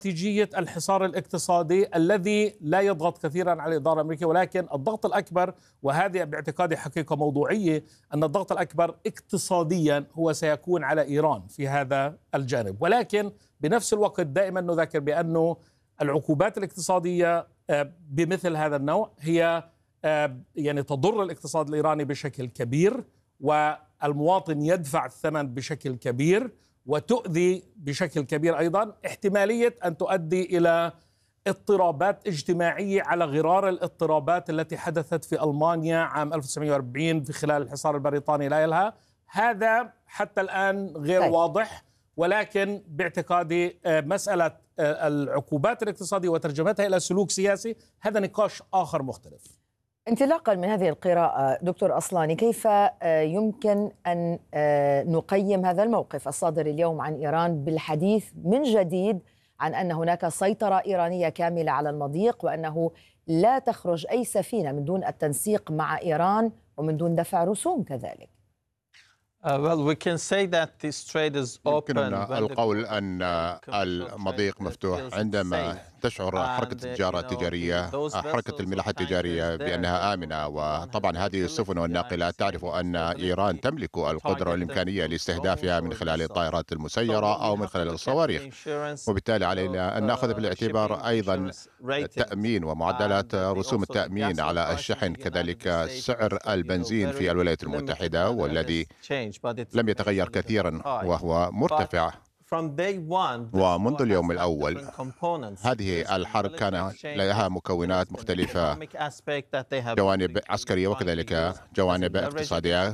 استراتيجية الحصار الاقتصادي الذي لا يضغط كثيرا على الإدارة الأمريكية، ولكن الضغط الأكبر، وهذه باعتقادي حقيقة موضوعية، أن الضغط الأكبر اقتصاديا هو سيكون على إيران في هذا الجانب. ولكن بنفس الوقت دائما نذكر بأنه العقوبات الاقتصادية بمثل هذا النوع هي يعني تضر الاقتصاد الإيراني بشكل كبير، والمواطن يدفع الثمن بشكل كبير، وتؤذي بشكل كبير أيضا. احتمالية أن تؤدي إلى اضطرابات اجتماعية على غرار الاضطرابات التي حدثت في ألمانيا عام 1940 في خلال الحصار البريطاني لها، هذا حتى الآن غير واضح. ولكن باعتقادي مسألة العقوبات الاقتصادية وترجمتها إلى سلوك سياسي هذا نقاش آخر مختلف. انطلاقا من هذه القراءة دكتور أصلاني، كيف يمكن أن نقيم هذا الموقف الصادر اليوم عن إيران بالحديث من جديد عن أن هناك سيطرة إيرانية كاملة على المضيق، وأنه لا تخرج أي سفينة من دون التنسيق مع إيران ومن دون دفع رسوم كذلك؟ يمكن القول أن المضيق مفتوح عندما تشعر حركة التجارة التجارية، حركة الملاحة التجارية بأنها آمنة. وطبعا هذه السفن والناقلات تعرف أن إيران تملك القدرة والإمكانية لاستهدافها من خلال الطائرات المسيرة أو من خلال الصواريخ، وبالتالي علينا أن نأخذ بالاعتبار أيضا التأمين ومعدلات رسوم التأمين على الشحن، كذلك سعر البنزين في الولايات المتحدة والذي لم يتغير كثيرا وهو مرتفع. ومنذ اليوم الأول هذه الحرب كان لها مكونات مختلفة، جوانب عسكرية وكذلك جوانب اقتصادية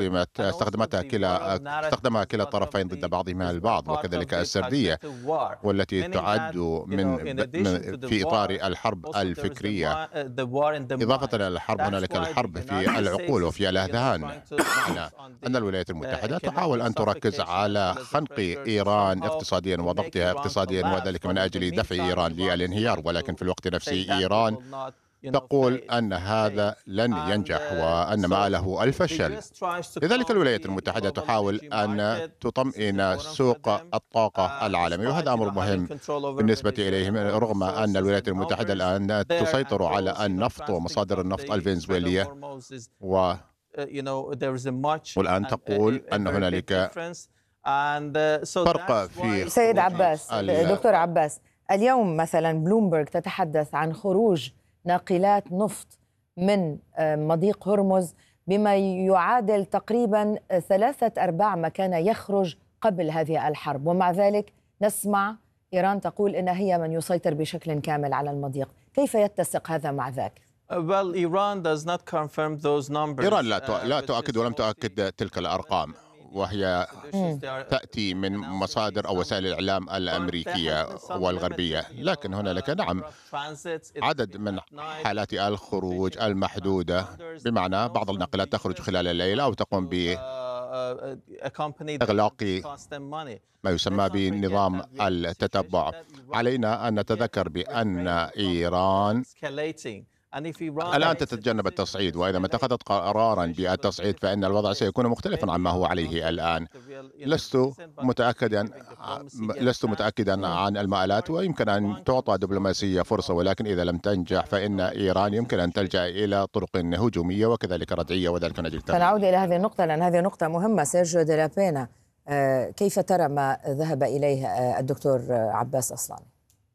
استخدمها كلا الطرفين ضد بعضهما البعض، وكذلك السردية والتي تعد في إطار الحرب الفكرية. إضافة إلى الحرب هنالك الحرب في العقول وفي الأذهان، معنى أن الولايات المتحدة تحاول أن تركز على خنق إيران اقتصاديا وضغطها اقتصاديا، وذلك من أجل دفع إيران للانهيار. ولكن في الوقت نفسه إيران تقول أن هذا لن ينجح وأن مآله الفشل. لذلك الولايات المتحدة تحاول أن تطمئن سوق الطاقة العالمي، وهذا أمر مهم بالنسبة إليهم، رغم أن الولايات المتحدة الآن تسيطر على النفط ومصادر النفط الفنزويلية، والآن تقول أن هنالك فرق في سيد عباس. دكتور عباس، اليوم مثلا بلومبرغ تتحدث عن خروج ناقلات نفط من مضيق هرمز بما يعادل تقريبا 3/4 ما كان يخرج قبل هذه الحرب، ومع ذلك نسمع إيران تقول إن هي من يسيطر بشكل كامل على المضيق. كيف يتسق هذا مع ذاك؟ إيران لا تؤكد ولم تؤكد تلك الأرقام، وهي تأتي من مصادر أو وسائل الإعلام الأمريكية والغربية. لكن هنالك نعم عدد من حالات الخروج المحدودة، بمعنى بعض الناقلات تخرج خلال الليل أو تقوم بإغلاق ما يسمى بنظام التتبع. علينا أن نتذكر بأن إيران الآن تتجنب التصعيد، وإذا ما اتخذت قرارا بالتصعيد فإن الوضع سيكون مختلفا عما هو عليه الآن. لست متأكدا عن المآلات، ويمكن أن تعطى دبلوماسية فرصة، ولكن إذا لم تنجح فإن إيران يمكن أن تلجأ إلى طرق هجومية وكذلك ردعية، وذلك من أجل فنعود إلى هذه النقطة لأن هذه نقطة مهمة. سيرجيو دي لا بينا، كيف ترى ما ذهب إليه الدكتور عباس أصلاني؟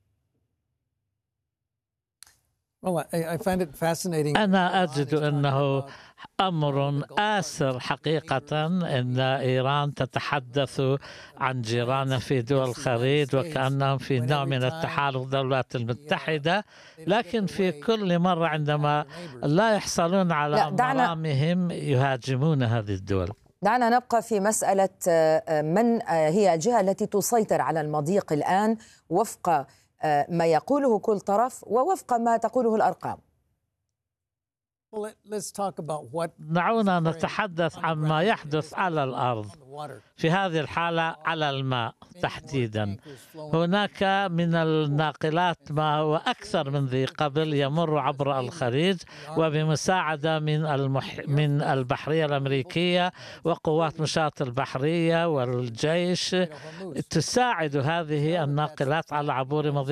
أنا أجد أنه أمر آسر حقيقة أن إيران تتحدث عن جيرانها في دول الخليج وكأنهم في نوع من التحالف الولايات المتحدة، لكن في كل مرة عندما لا يحصلون على مرامهم يهاجمون هذه الدول. دعنا نبقى في مسألة من هي الجهة التي تسيطر على المضيق الآن وفق ما يقوله كل طرف ووفق ما تقوله الأرقام. دعونا نتحدث عما يحدث على الأرض، في هذه الحالة على الماء تحديدا. هناك من الناقلات ما هو أكثر من ذي قبل يمر عبر الخليج، وبمساعدة من البحرية الأمريكية وقوات مشاة البحرية والجيش تساعد هذه الناقلات على عبور مضيق